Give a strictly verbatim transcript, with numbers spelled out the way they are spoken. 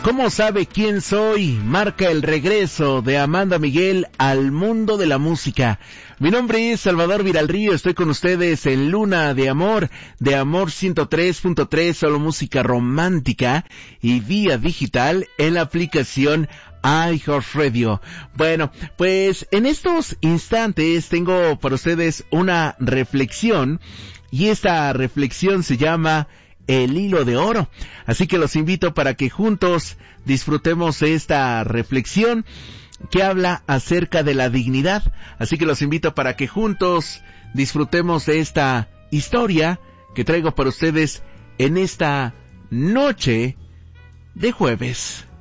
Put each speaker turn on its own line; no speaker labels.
¿Cómo sabe quién soy? Marca el regreso de Amanda Miguel al mundo de la música. Mi nombre es Salvador Viralrío, estoy con ustedes en Luna de Amor, de Amor ciento tres punto tres, solo música romántica y vía digital en la aplicación iHeartRadio. Bueno, pues en estos instantes tengo para ustedes una reflexión y esta reflexión se llama El Hilo de Oro. Así que los invito para que juntos disfrutemos esta reflexión que habla acerca de la dignidad. Así que los invito para que juntos disfrutemos de esta historia que traigo para ustedes en esta noche de jueves.